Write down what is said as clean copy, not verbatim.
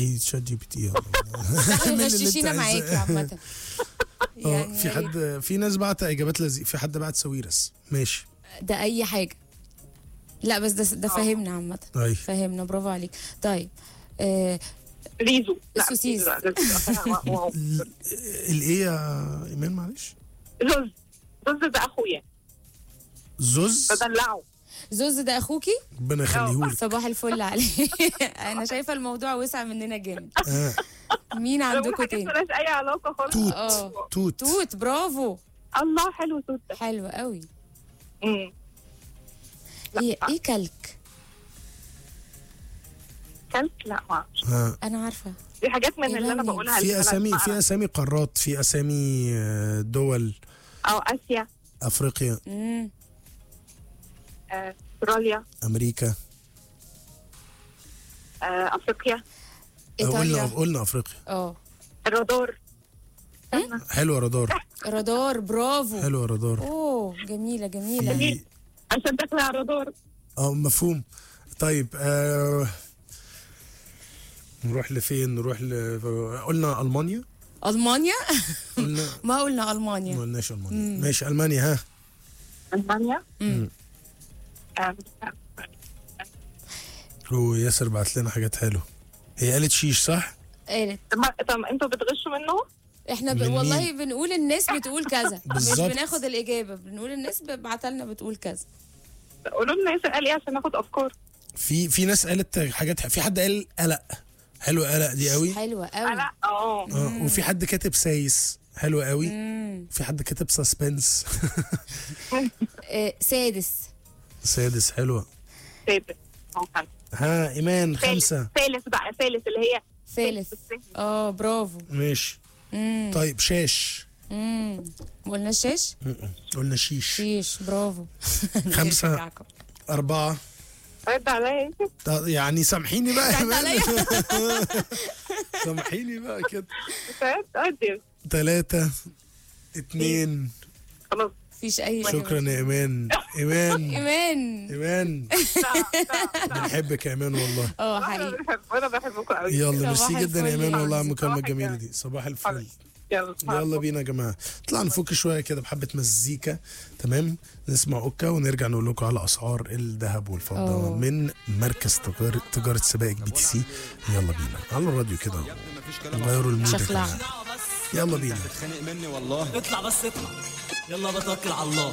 افتحي شات جي بي تي غششينا معاكي عامة يعني. في حد، في ناس بعت اجابات في حد بعت ساويرس. ماشي، ده اي حاجة. لا بس ده فهمنا عامة. طيب فهمنا، برافو عليك. طيب ريزو. السوسيس. الايه يا ايمان معلش؟ زوز ده اخويا. زوز بدلعه. زوز ده اخوكي؟ ربنا يخليهولك. صباح الفل عليه. انا شايفه الموضوع وسع مننا جامد. مين عندكم تاني؟ مالهاش اي علاقه خالص. توت برافو. الله، حلو توت. حلو قوي. ايه كلك؟ لا ما اعرفش. انا عارفه دي حاجات من اللي انا بقولها. في اسامي قارات، في اسامي دول. اسيا، افريقيا، استراليا، امريكا، افريقيا، ايطاليا. قلنا افريقيا. الرادار. حلوه رادار، برافو. حلوه رادار. جميله عشان داخله على الرادار. مفهوم. طيب نروح لفين؟ قلنا المانيا. ما قلنا المانيا. ما قلناش المانيا. ماشي، المانيا. المانيا. ياسر بعت لنا حاجات حلوه. هي قالت شيش صح؟ قالت. طب انتوا بتغشوا منه؟ احنا والله بنقول الناس بتقول كذا. مش بالزبط. بناخد الاجابه، بنقول الناس بعتلنا بتقول كذا. قولوا لنا ياسر قال ايه عشان ناخد افكار. في ناس قالت حاجات. في حد قال قلق. حلوه قلق دي قوي. حلوه قوي. وفي حد كاتب سايس. حلوه قوي. في حد كاتب سسبنس. سادس حلوه. سادس. ايمان 5. ثالث اللي هي ثالث. برافو. ماشي. طيب شاش. قلنا شاش. قلنا شيش. برافو. 5 4. رد عليا. يعني سامحيني بقى يا ايمان. سامحيني بقى كده. 3 2. خلاص مفيش اي. شكرا يا ايمان. بنحبك يا ايمان والله. حقيقي. انا بحبكم قوي. يلا ميرسي جدا يا ايمان والله على المكالمه الجميله دي. صباح الفل. يلا بينا يا جماعه، نطلع نفك شويه كده بحبه مزيكا. تمام، نسمع اوكا ونرجع نقول لكم على اسعار الذهب والفضه من مركز تجاره سبائك BTC. يلا بينا على الراديو كده غيروا المود. يلا بينا. بتخانق مني والله. اطلع بس اطلع. يلا بتوكل على الله.